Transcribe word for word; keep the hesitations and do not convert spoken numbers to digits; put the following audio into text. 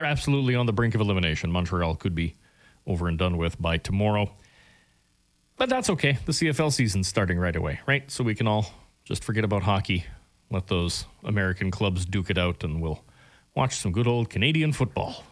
absolutely on the brink of elimination. Montreal could be over and done with by tomorrow. But that's okay. The C F L season's starting right away, right? So we can all just forget about hockey, let those American clubs duke it out, and we'll watch some good old Canadian football.